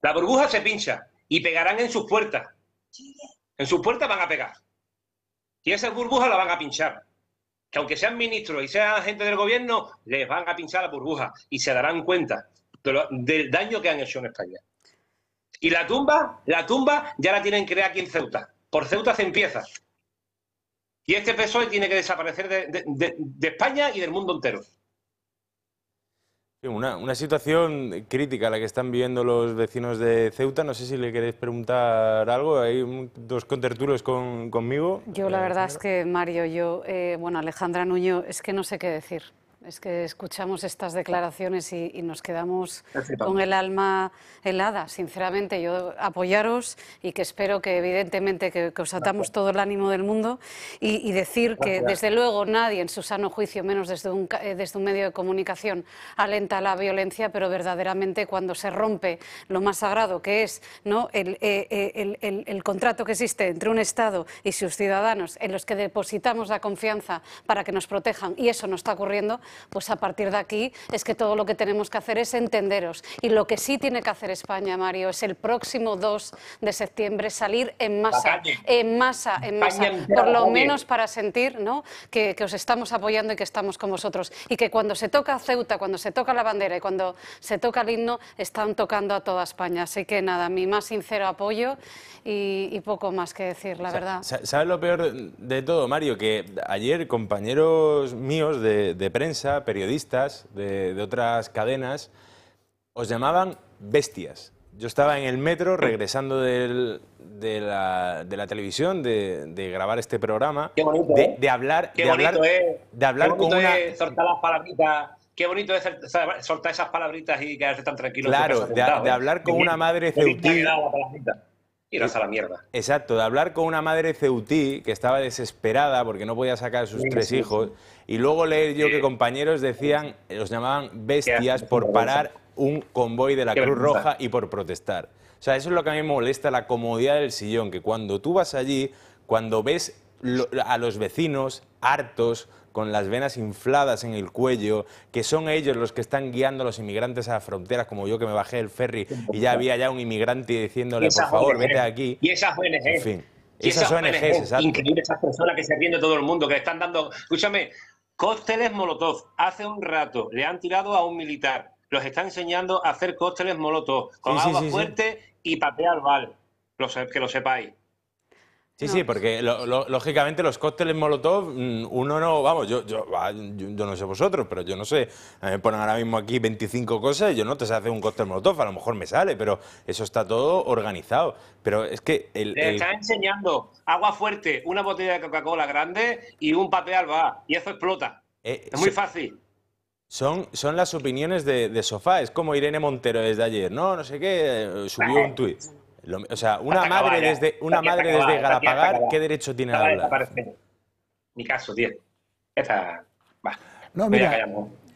La burbuja se pincha y pegarán en sus puertas. En sus puertas van a pegar. Y esas burbujas la van a pinchar. Que aunque sean ministros y sean gente del gobierno, les van a pinchar la burbuja y se darán cuenta del daño que han hecho en España. Y la tumba ya la tienen creada aquí en Ceuta. Por Ceuta se empieza. Y este PSOE tiene que desaparecer de España y del mundo entero. Una situación crítica la que están viviendo los vecinos de Ceuta. No sé si le queréis preguntar algo. Hay dos contertulios conmigo. Yo la verdad es que, Mario, bueno, Alejandra Nuño, es que no sé qué decir. Es que escuchamos estas declaraciones y nos quedamos con el alma helada. Sinceramente, yo apoyaros y que espero que evidentemente que os atamos todo el ánimo del mundo y decir que desde luego nadie en su sano juicio, menos desde un medio de comunicación, alenta la violencia, pero verdaderamente cuando se rompe lo más sagrado que es, ¿no?, el contrato que existe entre un Estado y sus ciudadanos, en los que depositamos la confianza para que nos protejan, y eso no está ocurriendo, pues a partir de aquí es que todo lo que tenemos que hacer es entenderos. Y lo que sí tiene que hacer España, Mario, es el próximo 2 de septiembre salir en masa, por lo menos para sentir, ¿no?, que os estamos apoyando y que estamos con vosotros. Y que cuando se toca Ceuta, cuando se toca la bandera y cuando se toca el himno, están tocando a toda España. Así que nada, mi más sincero apoyo y poco más que decir, la verdad. ¿Sabes lo peor de todo, Mario? Que ayer compañeros míos de prensa, periodistas de otras cadenas, os llamaban bestias. Yo estaba en el metro regresando de la televisión, de grabar este programa, Qué bonito, de hablar con una... soltar las palabritas. Qué bonito es soltar esas palabritas y quedarse tan tranquilo. Claro, de hablar con una madre ceutí. Iros a la mierda. Exacto, de hablar con una madre ceutí que estaba desesperada porque no podía sacar a sus tres hijos, y luego leer yo que compañeros decían, los llamaban bestias por parar un convoy de la Cruz Roja y por protestar. O sea, eso es lo que a mí me molesta, la comodidad del sillón, que cuando tú vas allí, cuando ves a los vecinos hartos, con las venas infladas en el cuello, que son ellos los que están guiando a los inmigrantes a las fronteras, como yo que me bajé del ferry y ya había un inmigrante diciéndole, por favor, vete de aquí. Y esas ONGs. En fin, esas ONGs, exacto. Increíble, esas personas que se ríen de todo el mundo, que le están dando... Escúchame, cócteles Molotov. Hace un rato le han tirado a un militar. Los está enseñando a hacer cócteles Molotov con agua fuerte y patear bal. Que lo sepáis. Sí, porque lógicamente los cócteles Molotov, uno no, vamos, yo no sé vosotros, pero yo no sé, me ponen ahora mismo aquí 25 cosas y yo no te sé hacer un cóctel Molotov, a lo mejor me sale, pero eso está todo organizado. Pero es que le está enseñando agua fuerte, una botella de Coca-Cola grande y un patear va, y eso explota. Es muy fácil. Son las opiniones de sofá, es como Irene Montero desde ayer, no sé qué, subió un tuit. O sea, una madre desde Galapagar, ¿qué derecho tiene a hablar? Mi caso, tío. Esta... Va. No, mira,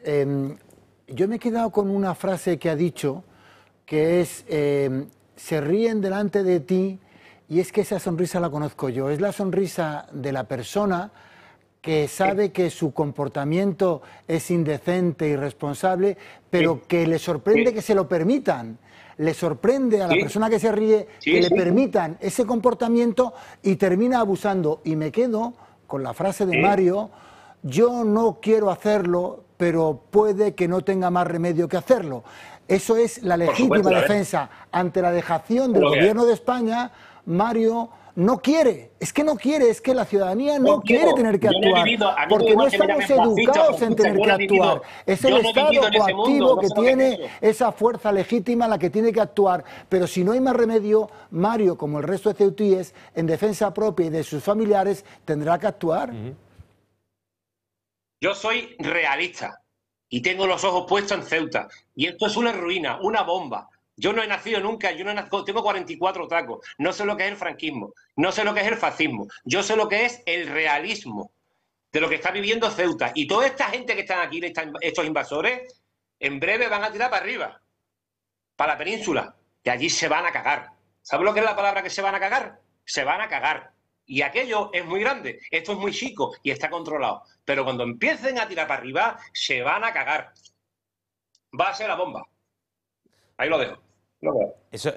yo me he quedado con una frase que ha dicho, que es, se ríen delante de ti, y es que esa sonrisa la conozco yo. Es la sonrisa de la persona que sabe que su comportamiento es indecente, irresponsable, pero que le sorprende que se lo permitan. Le sorprende a la persona que se ríe que le permitan ese comportamiento y termina abusando. Y me quedo con la frase de Mario, yo no quiero hacerlo, pero puede que no tenga más remedio que hacerlo. Eso es la legítima defensa ante la dejación del gobierno de España. Mario no quiere, es que la ciudadanía no quiere tener que actuar, porque no estamos educados en tener que actuar. Es el Estado coactivo que tiene esa fuerza legítima la que tiene que actuar, pero si no hay más remedio, Mario, como el resto de ceutíes, en defensa propia y de sus familiares, tendrá que actuar. Yo soy realista y tengo los ojos puestos en Ceuta, y esto es una ruina, una bomba. Yo no he nacido nunca, tengo 44 tacos, no sé lo que es el franquismo, no sé lo que es el fascismo, yo sé lo que es el realismo de lo que está viviendo Ceuta. Y toda esta gente que están aquí, estos invasores, en breve van a tirar para arriba, para la península, y allí se van a cagar. ¿Sabes lo que es la palabra que se van a cagar? Se van a cagar. Y aquello es muy grande, esto es muy chico y está controlado. Pero cuando empiecen a tirar para arriba, se van a cagar. Va a ser la bomba. Ahí lo dejo.